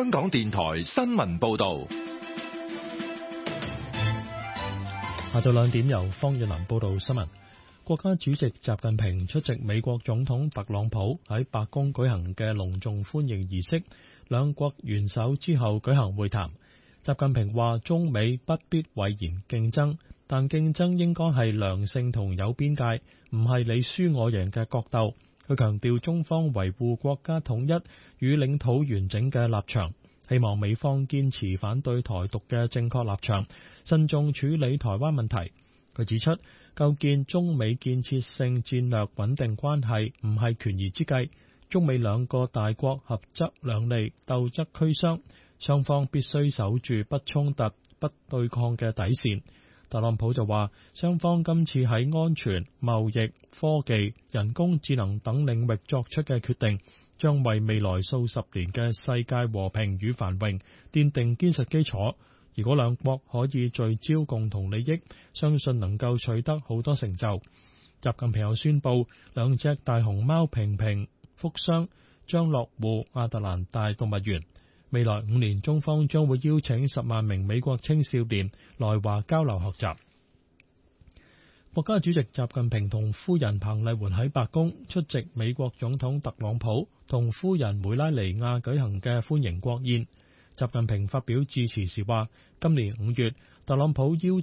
香港電台新聞報道。 下晝2點由方月蘭報道新聞。國家主席習近平出席美國總統特朗普喺白宮舉行嘅隆重歡迎儀式，兩國元首之後舉行會談。習近平話：中美不必諱言競爭，但競爭應該係良性同有邊界，唔係你輸我贏嘅角鬥。佢強調中方維護國家統一與領土完整嘅立場，希望美方堅持反對台獨嘅正確立場，慎重處理台灣問題。佢指出，構建中美建設性戰略穩定關係唔係權宜之計，中美兩個大國合則兩利，鬥則俱傷，雙方必須守住不衝突、不對抗嘅底線。特朗普就話，雙方今次喺安全、貿易、科技、人工智能等領域作出嘅決定，將為未來數十年嘅世界和平與繁榮奠定堅實基礎。如果兩國可以聚焦共同利益，相信能夠取得好多成就。習近平又宣布，兩隻大熊貓平平、福箱將落戶亞特蘭大動物園。未來5年，中方將會邀請10萬名美國青少年來華交流學習。國家主席習近平同夫人彭麗媛喺白宮出席美國總統特朗普同夫人梅拉尼亞舉行嘅歡迎國宴。習近平發表致辭時話：今年5月，特朗普應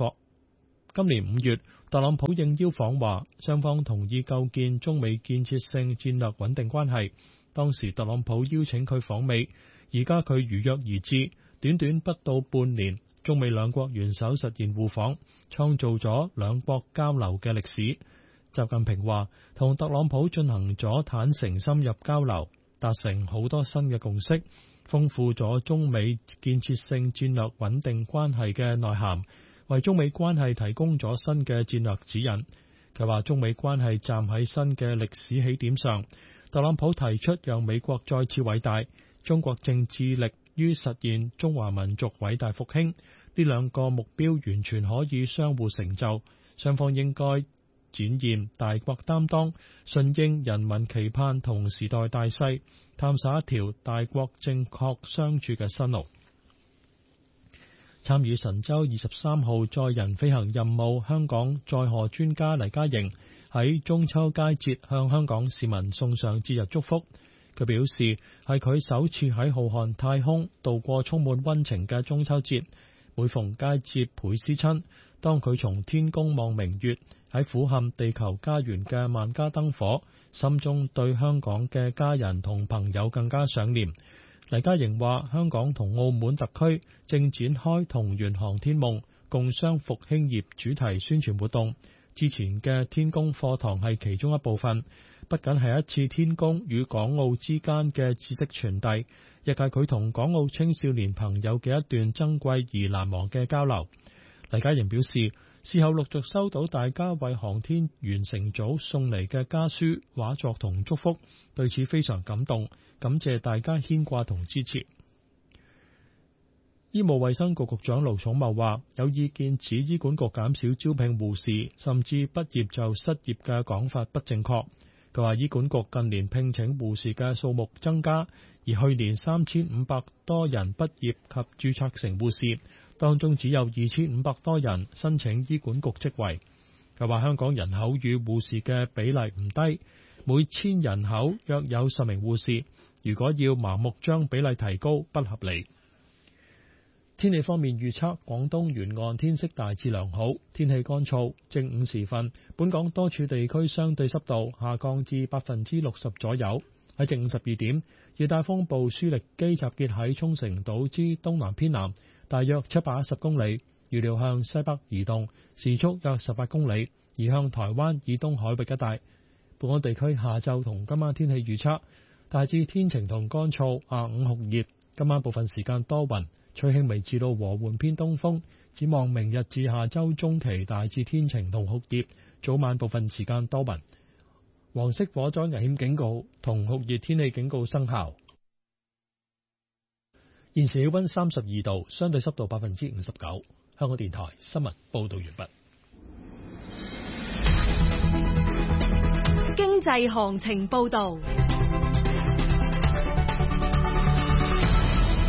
邀訪華，雙方同意構建中美建設性戰略穩定關係。當時特朗普邀請佢訪美，而家佢如約而至，短短不到半年，中美兩國元首實現互訪，創造咗兩國交流嘅歷史。習近平話：同特朗普進行咗坦誠深入交流，達成好多新嘅共識，豐富咗中美建設性戰略穩定關係嘅內涵，為中美關係提供咗新嘅戰略指引。佢話中美關係站喺新嘅歷史起點上，特朗普提出讓美國再次偉大，中國正致力於實現中華民族偉大復興，呢兩個目標完全可以相互成就，雙方應該展現大國擔當，順應人民期盼同時代大勢，探索一條大國正確相處嘅新路。參與神舟23號載人飛行任務香港載荷專家黎嘉瑩喺中秋佳節向香港市民送上節日祝福。佢表示係佢首次喺浩瀚太空度過充滿溫情嘅中秋節，每逢佳節倍思親。當佢從天宮望明月，喺俯瞰地球家園嘅萬家燈火，心中對香港嘅家人同朋友更加想念。黎嘉瑩話：香港同澳門特區正展開同圓航天夢、共商復興業主題宣傳活動。之前嘅天宮課堂係其中一部分，不僅係一次天宮與港澳之間嘅知識傳遞，亦係佢同港澳青少年朋友嘅一段珍貴而難忘嘅交流。黎嘉瑩表示，事後陸續收到大家為航天員乘組送嚟嘅家書、畫作同祝福，對此非常感動，感謝大家牽掛同支持。醫務衛生局局長盧寵茂話，有意見指醫管局減少招聘護士，甚至畢業就失業嘅講法不正確。佢話醫管局近年聘請護士嘅數目增加，而去年3500多人畢業及註冊成護士，當中只有2500多人申請醫管局職位。佢話香港人口與護士嘅比例唔低，每1000人口約有10名護士，如果要盲目將比例提高，不合理。天氣方面預測，廣東沿岸天色大致良好，天氣乾燥。正午時分，本港多處地區相對濕度下降至60%左右。喺正午12點，熱帶風暴舒力基集結喺沖繩島之東南偏南，大約710公里，預料向西北移動，時速約18公里，移向台灣以東海域一帶。本港地區下晝同今晚天氣預測，大致天晴同乾燥，下午酷熱，今晚部分時間多雲，吹輕微至到和緩偏東風。展望明日至下周中期大致天晴同酷熱，早晚部分時間多雲。黃色火災危險警告同酷熱天氣警告生效。現時氣溫32度，相對濕度59%。香港電台新聞報道完畢。 經濟行情報道。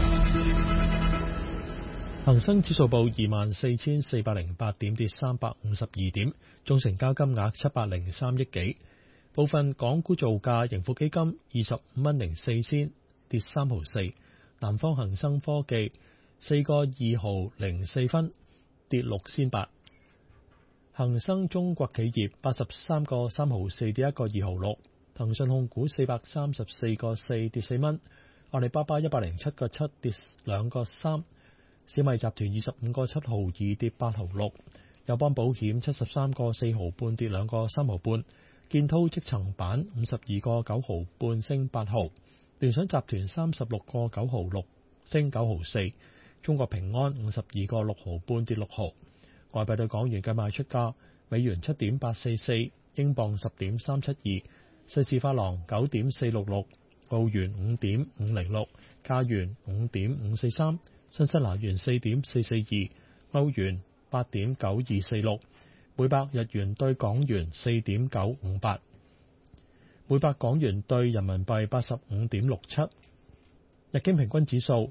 恒生指數報24,408點，跌352點，總成交金額703億幾。部分港股造價，盈富基金25蚊04仙，跌3毫4；南方恒生科技4個2毫04分，跌6仙8；恒生中國企業83個3毫4，跌1個2毫6；騰訊控股434個4，跌4蚊；阿里巴巴107個7，跌2個3；小米集團25個7毫2，跌8毫6；友邦保險73個4毫半，跌2個3毫半；建滔積層板52個9毫半，升8毫；聯想集團36個9毫6，升9毫4；中國平安52個6毫半，跌6毫。外幣對港元嘅賣出價：美元7.844，英鎊10.372，瑞士法郎9.466，澳元5.506，加元5.543，新西蘭元4.442，歐元8.9246，每百日元對港元4.958，每百港元對人民幣85.67。日經平均指數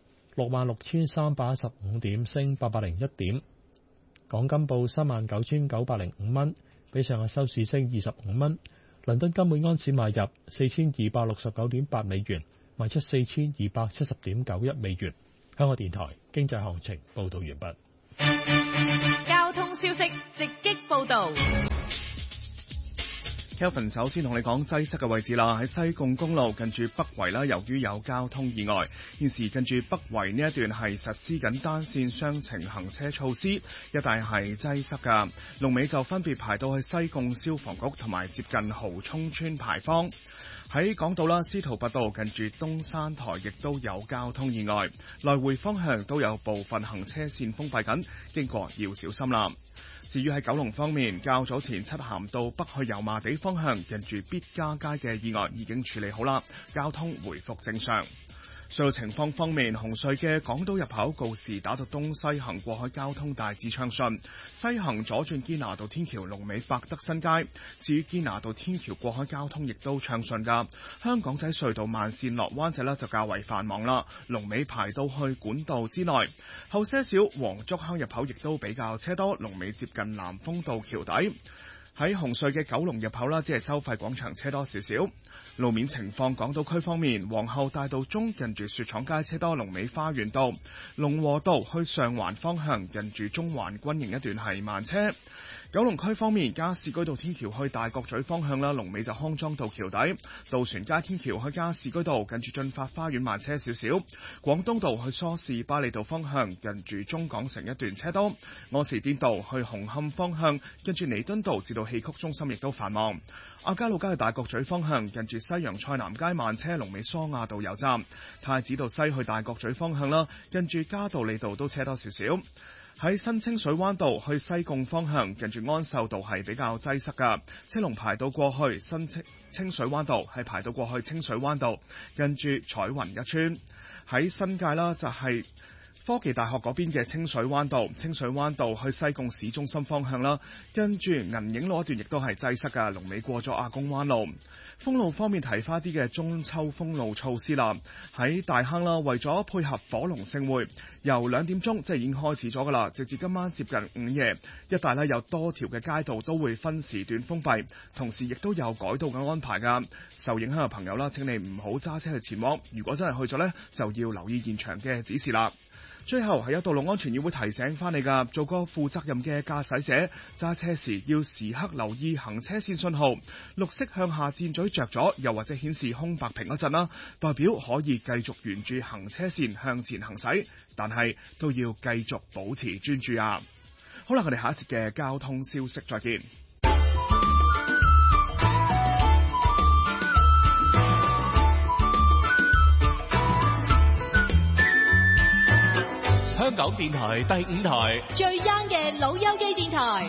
66,315點，升801點。港金報39,905蚊，比上日收市升25蚊。倫敦金每盎司買入4,269.8美元，賣出4,270.91美元。香港電台經濟行情報道完畢。 交通消息直擊報道。 Kelvin 首先同你講擠塞嘅位置啦，喺西貢公路近住北圍啦，由於有交通意外，現時近住北圍呢一段係實施緊單線雙程行車措施，一帶係擠塞㗎。龍尾就分別排到去西貢消防局同埋接近蠔涌村牌坊。喺港島啦，司徒拔道近住東山台亦都有交通意外，來回方向都有部分行車線封閉緊，經過要小心啦。至於喺九龍方面，較早前漆咸道北去油麻地方向近住必嘉街嘅意外已經處理好啦，交通回復正常。隧道情況方面，紅隧嘅港島入口告士打道東西行過海交通大致暢順，西行左轉堅拿道天橋龍尾百德新街。至於堅拿道天橋過海交通亦都暢順㗎。香港仔隧道慢線落灣仔呢就較為繁忙啦，龍尾排到去管道之內。後些少黃竹坑入口亦都比較車多，龍尾接近南豐道橋底。喺紅隧嘅九龍入口啦，只係收費廣場車多少少。路面情況，港島區方面，皇后大道中近住雪廠街車多，龍尾花園道。龍和道去上環方向近住中環軍營一段係慢車。九龍區方面，加士居道天橋去大角咀方向啦，龍尾就康莊道橋底。渡船街天橋去加士居道近住進發花園慢車少少。廣東道去梳士巴利道方向近住中港城一段車多。柯士甸道去紅磡方向近住彌敦道至到戲曲中心亦都繁忙。亞皆老街去大角咀方向近住西洋菜南街慢車，龍尾梳亞道油站。太子道西去大角咀方向啦，近住嘉道理道都車多少少。喺新清水灣道去西貢方向近住安秀道係比較擠塞㗎，車龍排到過去新清水灣道係排到過去清水灣道近住彩雲一村。喺新界啦就係科技大學嗰邊嘅清水灣道去西貢市中心方向啦，跟住銀影路一段亦都係擠塞㗎，龍尾過咗亞公灣路。封路方面提翻啲嘅中秋封路措施啦，喺大坑啦，為咗配合火龍盛會，由2點鐘即係已經開始咗㗎啦，直至今晚接近午夜，一帶呢有多條嘅街道都會分時段封閉，同時亦都有改道嘅安排㗎。受影響嘅朋友啦，請你唔好揸車去前往，如果真係去咗呢，就要留意現場嘅指示啦。最後係有道路安全議會提醒翻你㗎，做個負責任嘅駕駛者，揸車時要時刻留意行車線信號，綠色向下箭嘴着咗，又或者顯示空白屏嗰陣啦，代表可以繼續沿住行車線向前行駛，但係都要繼續保持專注啊！好啦，我哋下一節嘅交通消息再見。 香港電台第5台最 young 嘅老友記電台。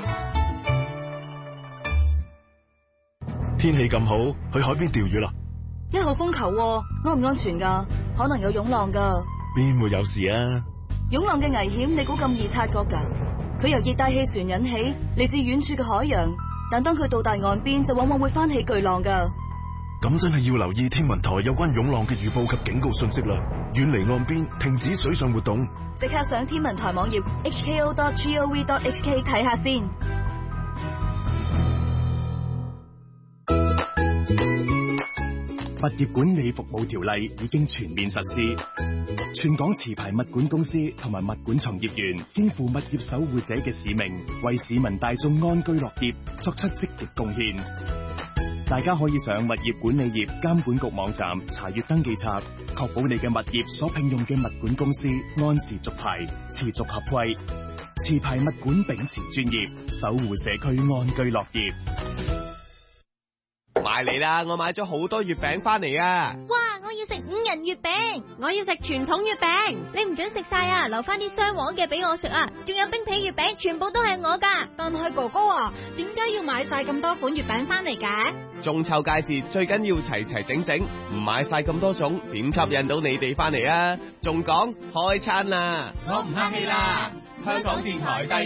天氣咁好，去海邊釣魚啦 ！1號風球喎，安唔安全㗎？可能有湧浪㗎。 邊會有事啊？ 湧浪嘅危險，你估咁易察覺㗎？佢由熱帶氣旋引起，嚟自遠處嘅海洋，但當佢到達岸邊，就往往會翻起巨浪㗎。 咁真係要留意天文台有關湧浪嘅預報及警告信息啦。遠離岸邊，停止水上活動。 即刻上天文台網頁 hko.gov.hk 睇下先。 物業管理服務條例已經全面實施，全港持牌物管公司同埋物管從業員肩負物業守護者嘅使命，為市民大眾安居樂業作出積極貢獻。大家可以上物業管理業監管局網站查閱登記冊，確保你嘅物業所聘用嘅物管公司按時續牌、持續合規，持牌物管秉持專業，守護社區安居樂業。 買嚟啦！我買咗好多月餅翻嚟啊！ 哇！我要食5仁月餅，我要食傳統月餅。你唔准食晒啊，留翻啲雙黃嘅俾我食啊！仲有冰皮月餅，全部都係我噶。 但係哥哥啊，點解要買晒咁多款月餅翻嚟嘅？ 中秋佳節最緊要齊齊整整，唔買晒咁多種，點吸引到你哋翻嚟啊？仲講開餐啦！ 我唔客氣啦！香港電台第